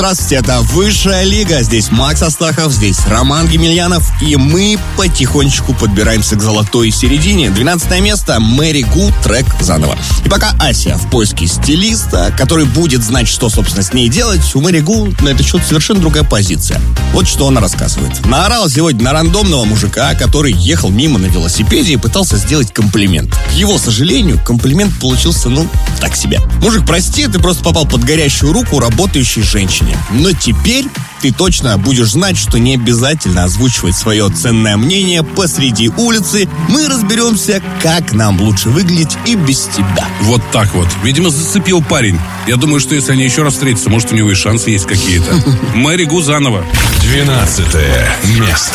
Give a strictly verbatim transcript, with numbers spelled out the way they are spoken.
Здравствуйте, это Высшая Лига. Здесь Макс Астахов, здесь Роман Гемельянов. И мы потихонечку подбираемся к золотой середине. двенадцатое место, Мэри Гу, трек «Заново». И пока Ася в поиске стилиста, который будет знать, что, собственно, с ней делать, у Мэри Гу на этот счет совершенно другая позиция. Вот что она рассказывает. Наорал сегодня на рандомного мужика, который ехал мимо на велосипеде и пытался сделать комплимент. К его сожалению, комплимент получился, ну, так себе. Мужик, прости, ты просто попал под горящую руку работающей женщине. Но теперь ты точно будешь знать, что не обязательно озвучивать свое ценное мнение посреди улицы. Мы разберемся, как нам лучше выглядеть и без тебя. Вот так вот. Видимо, зацепил парень. Я думаю, что если они еще раз встретятся, может, у него и шансы есть какие-то. Мэри Гу заново. Двенадцатое место.